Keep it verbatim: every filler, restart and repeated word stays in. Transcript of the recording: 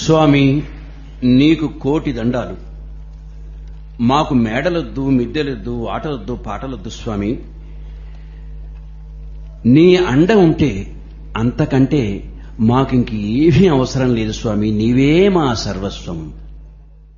స్వామి, నీకు కోటి దండాలు. మాకు మేడలొద్దు, మిద్దెలొద్దు, ఆటలొద్దు, పాటలొద్దు స్వామి. నీ అండ ఉంటే అంతకంటే మాకింక ఏమీ అవసరం లేదు స్వామి. నీవే మా సర్వస్వం.